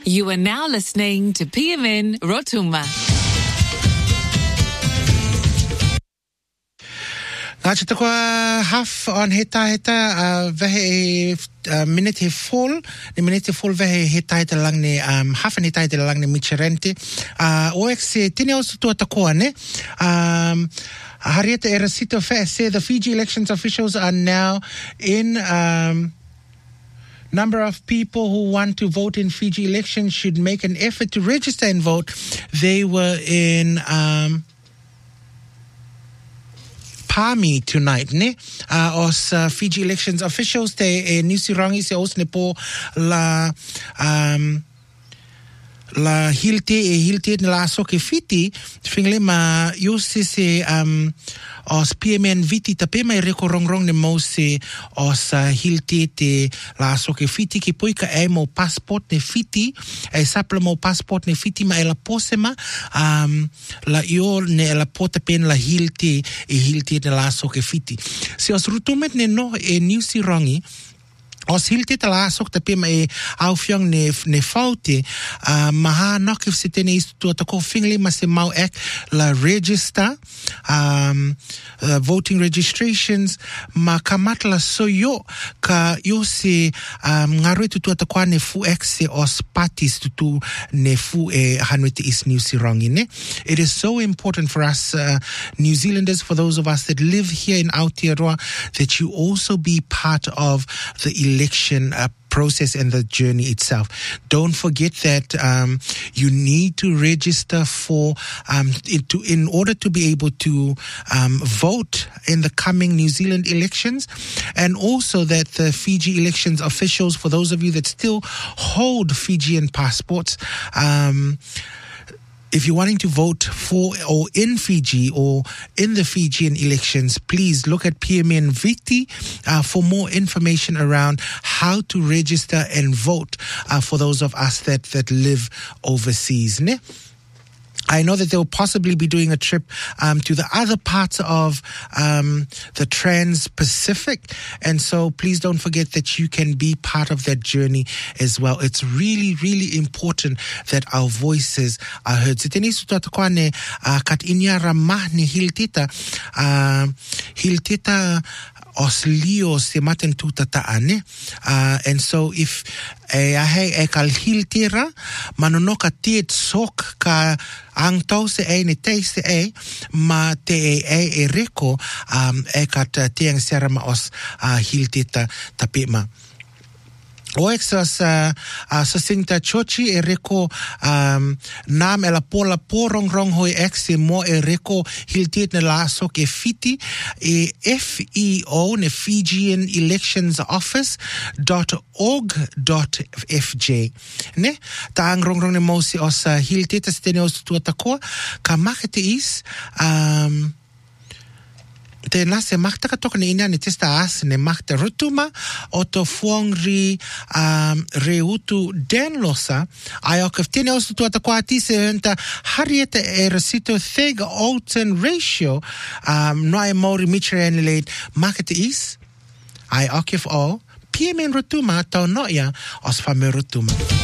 You are now listening to PMN Rotuma. Ngāti tako half on heta vehe minute he fall vehe heta lang ne half an heta lang ne micherente oex tine osu tua tako ne Harriet Erasito say the Fiji elections officials are now in number of people who want to vote in Fiji elections should make an effort to register and vote. They were in Palmy tonight, ne? Os Fiji elections officials te Nisirangi se os ne po la hilte la soke fiti fingle ma yosi se os PMN viti tape mai reko rongrong ne mo se os hilte te la soke fiti ki poika e mo passport ne fiti e sapla mo passport ne fiti ma e la posema la io ne la pota pen la hilte ne la soke fiti se os rutumet ne no e Nisirangi os hilte te la sok te pema e aufyong ne faute maha nokif se tene istu tua tako fingli ma se mau ek la register voting registrations ma kamatla so yo ka yo se ngarwe tu tua tako ne fu ek se os parties tu ne fu e hanwete is Nisirangi ne. It is so important for us New Zealanders, for those of us that live here in Aotearoa, that you also be part of the election process and the journey itself. Don't forget that you need to register for in order to be able to vote in the coming New Zealand elections, and also that the Fiji elections officials, for those of you that still hold Fijian passports, if you're wanting to vote for or in Fiji or in the Fijian elections, please look at PMN Viti for more information around how to register and vote for those of us that live overseas. Ne? I know that they'll possibly be doing a trip to the other parts of the Trans-Pacific, and so please don't forget that you can be part of that journey as well. It's really, really important that our voices are heard. Siteni sutatokwane kat inya ramah ni hiltita os lio se maten tuta taane. And so if e kal hiltira manonoka tiet sok ka ang tau se ne te se ma te e reko kat tiang serama os hiltita tapima. Oexas sasinta chochi e reko nam ela pola porong rong hoi exe mo e reko hiltit ne la so ke fiti e FEO ne Fijian Elections Office.org.fj ne tang rong rong ne mo si os hiltit stene os tuatako ka makete is te nase makta ka toka ne ina ne testa as ne makta rutuma o to fuangri reutu denlosa ai o kaftene o tu atakwati se henta Harriet Erasito Thega Alton ratio no ai mori micherenelate makete is ai okif o PMN rutuma tau noia os fame rutuma.